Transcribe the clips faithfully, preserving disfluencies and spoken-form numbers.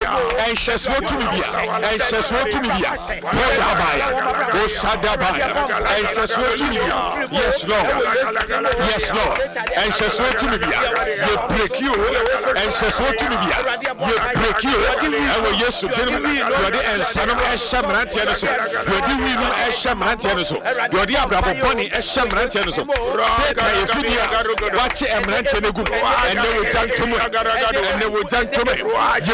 and Shaswa to me, and Shaswa to me, Podabaya, Osadabaya, and Shaswa to me. Yes, Lord. Yes, Lord. And Shaswa to me, you break you, and Shaswa to me, you break you, and we used to tell me, you are the and son of Eshamrantianos, you are the women Eshamrantianos, you are the Abraboni Eshamrantianos. Say, if you watch Emrantianego, and they will jump to me, and they will jump to me. You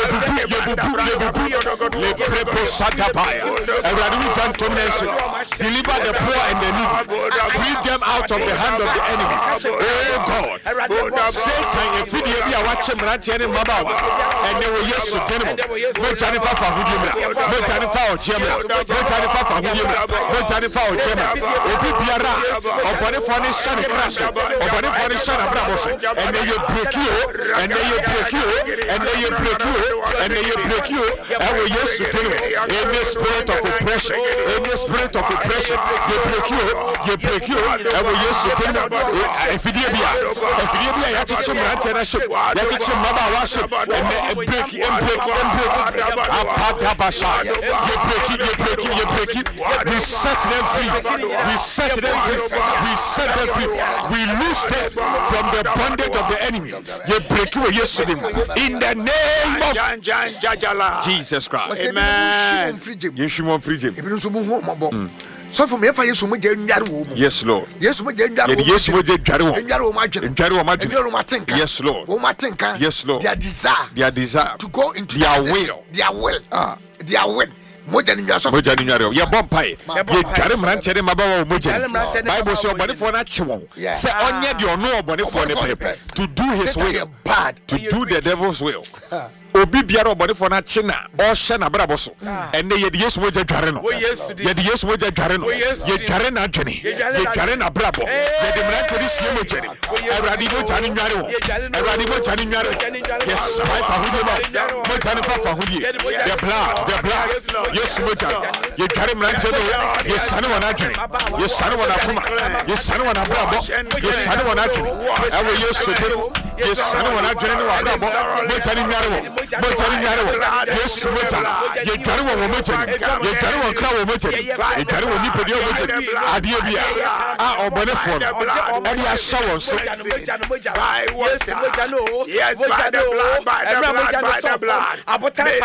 will be Sadabaya, and we jump to me. Deliver the poor and the needy, free them out of the hand of the enemy. Oh God, Satan, if you are watching Rantian Mabawa, and they will yes to tell them, no Janifa for Hudima, no Janifa or Gemma, no Janifa for Hudima, no Janifa or Gemma, Obiara, or Bonifani Son of Crash, or Bonifani Son of Brabos, and then you break you, and then you break you, and then you break you, and then you break you, and we yes to tell them, in the spirit of oppression, in the spirit of oppression, you break you, you break you, and we yes to tell them, if you did, if you did, you have to chum Rantian, you have to chum Mama worship, and break it, and break it, and break it. Apatabasha. You break it, you break it, you break it. We set them free. We set them free. We set them free. We loose them from the bondage of the enemy. You break it yesterday. In the name of Jesus Christ. Amen. Yeshua free. So for me, if I use some yes, Lord. Yes, we get yes, we get Jaro. Yes, Lord. Yes, Lord. Their desire, their desire to go into their will, their will, ah, their will. Moja ni nyaso. Moja ni nyaro. Ya bompai. Ye kare mranche de mabawo moja. Bible say obone for na chewo. Say onye de ono obone for ne pe. To do his will. To do the devil's will. Obi biara obone for na che na o hye na brabo so. Ene ye de Yesu moja dware no. Ye de Yesu moja dware no. Ye dware na adwene. Ye dware na brabo. Ye de mranche de sie moja ni. Awradi moja ni nyare wo. Awradi moja ni nyare. Yes, I fa hudi mo. Moja ni fa fa hudi. The blood, the blood. Yes, moja. Ye carry mranche no. Ye sanu wana adwene. Ye sanu wana kuma. Ye sanu wana brabo. Ye sanu wana adwene. Awo Yesu tero. Ye sanu wana adwene no brabo. Moja ni nyare wo. Moja ni nyare wo. Yesu moja. Ye carry wo moja. Ye carry wo kra wo moja. Ye carry wo nipa dio moja. Adie bia. Ah obone fo no. Odi asha wo so. Yes, moja no. Yes, by the blood, by the blood, by the blood.